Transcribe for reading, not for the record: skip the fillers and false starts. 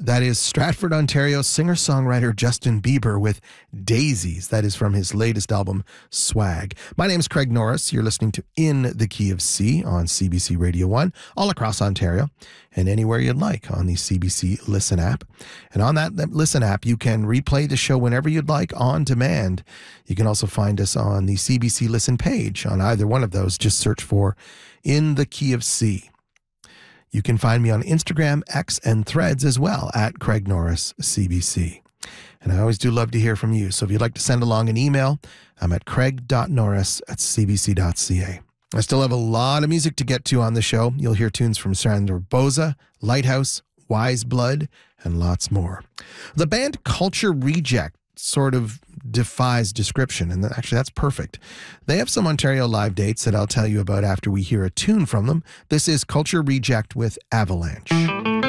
That is Stratford, Ontario singer-songwriter Justin Bieber with Daisies. That is from his latest album, Swag. My name is Craig Norris. You're listening to In the Key of C on CBC Radio 1, all across Ontario, and anywhere you'd like on the CBC Listen app. And on that Listen app, you can replay the show whenever you'd like on demand. You can also find us on the CBC Listen page. On either one of those, just search for In the Key of C. You can find me on Instagram, X, and Threads as well at Craig Norris CBC. And I always do love to hear from you. So if you'd like to send along an email, I'm at craig.norris@cbc.ca. I still have a lot of music to get to on the show. You'll hear tunes from Sandra Boza, Lighthouse, Wise Blood, and lots more. The band Culture Reject sort of defies description, and actually that's perfect. They have some Ontario live dates that I'll tell you about after we hear a tune from them. This is Culture Reject with Avalanche.